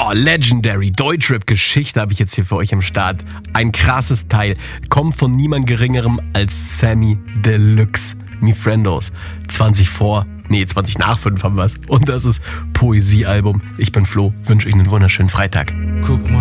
Oh, Legendary Deutschrap-Geschichte habe ich jetzt hier für euch am Start. Ein krasses Teil. Kommt von niemand Geringerem als Sammy Deluxe. Mi Friendos. 20 nach 5 haben wir's. Und das ist Poesiealbum. Ich bin Flo, wünsche euch einen wunderschönen Freitag. Guck mal.